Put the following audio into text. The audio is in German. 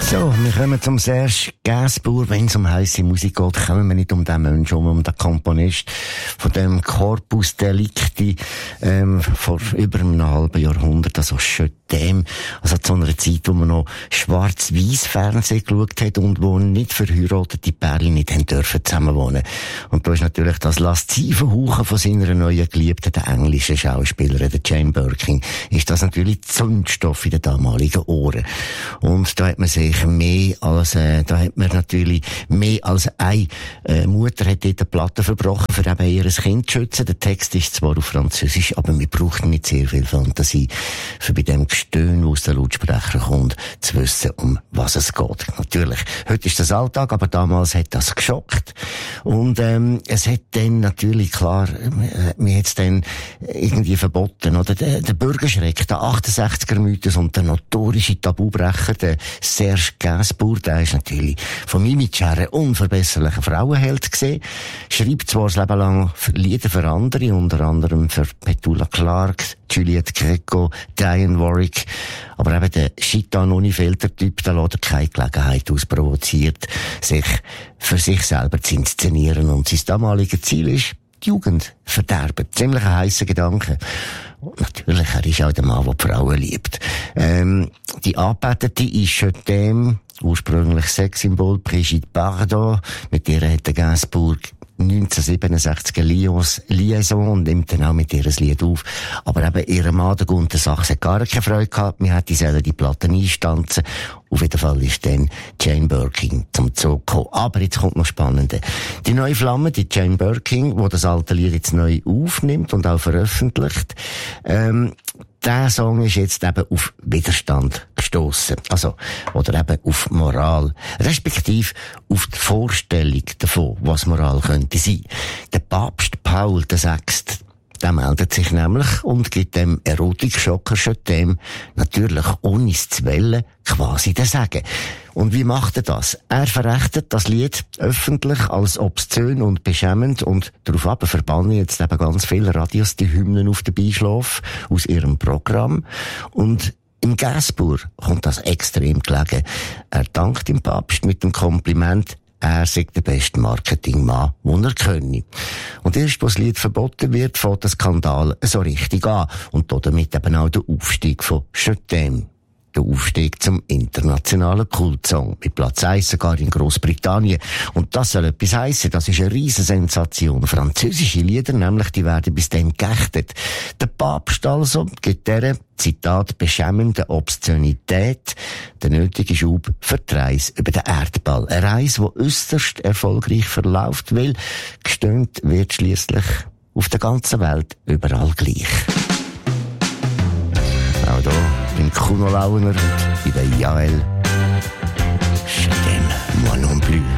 So, wir kommen zum Serge Gainsbourg. Wenn es um heisse Musik geht, kommen wir nicht um den Menschen, um den Komponist von dem Corpus Delicti vor über einem halben Jahrhundert, also schon dem, also zu einer Zeit, wo man noch schwarz-weiß Fernsehen geschaut hat und wo nicht verheiratete Pärchen nicht haben dürfen zusammenwohnen. Und da ist natürlich das laszive Hauchen von seiner neuen Geliebten, der englischen Schauspielerin, der Jane Birkin, ist das natürlich Zündstoff in den damaligen Ohren. Und da hat man sich mehr als, eine Mutter hat dort eine Platte verbrochen, für eben ihr Kind zu schützen. Der Text ist zwar auf Französisch, aber wir brauchen nicht sehr viel Fantasie, für bei dem Gestöhn, das aus den Lautsprechern kommt, zu wissen, um was es geht. Natürlich, heute ist das Alltag, aber damals hat das geschockt. Und es hat dann natürlich, klar, mir hat es dann irgendwie verboten, oder? Der Bürgerschreck, der 68er-Mythos und der notorische Tabubrecher, der Serge Gainsbourg, der ist natürlich von Image her ein unverbesserlicher Frauenheld gesehen. Schreibt zwar das Leben lang Lieder für andere, unter anderem für Petula Clark, Juliette Gréco, Diane Warwick, aber eben der Chitan-Unifilter-Typ, der lässt keine Gelegenheit ausprovoziert, sich für sich selber zu inszenieren. Und sein damaliges Ziel ist, die Jugend verderben. Ziemlich ein heisser Gedanke. Und natürlich, er ist auch der Mann, der die Frauen liebt. Die Anbetete ist schon dem ursprünglich Sexsymbol Brigitte Bardot. Mit der hat der Gainsbourg 1967 eine Liaison und nimmt dann auch mit ihr ein Lied auf. Aber eben, ihr Mann, der Gunther Sachs, hat gar keine Freude gehabt. Wir hätten die Platten einstanzen. Auf jeden Fall ist dann Jane Birkin zum Zug gekommen. Aber jetzt kommt noch Spannende. Die neue Flamme, die Jane Birkin, die das alte Lied jetzt neu aufnimmt und auch veröffentlicht, der Song ist jetzt eben auf Widerstand gestossen. Also, oder eben auf Moral. Respektive auf die Vorstellung davon, was Moral könnte sein. Der Papst Paul VI., der meldet sich nämlich und gibt dem Erotik-Schocker schon dem natürlich ohne es zu wollen quasi den Segen. Und wie macht er das? Er verrechtet das Lied öffentlich als obszön und beschämend und daraufhin verbannen jetzt eben ganz viele Radios die Hymnen auf den Beischlaf aus ihrem Programm. Und im Gainsbourg kommt das extrem gelegen. Er dankt dem Papst mit dem Kompliment, er sei der beste Marketingmann, den er könne. Und erst, als das Lied verboten wird, fängt der Skandal so richtig an. Und damit eben auch der Aufstieg von Je t'aime. Der Aufstieg zum internationalen Kultsong. Mit Platz 1 sogar in Großbritannien. Und das soll etwas heissen. Das ist eine riesen Sensation. Französische Lieder, nämlich, die werden bis dann geächtet. Der Papst also gibt dieser, Zitat, beschämende Obszönität der nötige Schub für die Reise über den Erdball. Eine Reise, die äusserst erfolgreich verläuft, weil gestöhnt wird schliesslich auf der ganzen Welt überall gleich. Auch hier im Kuno Launer und bei der Jael. Je t'aime, moi non plus.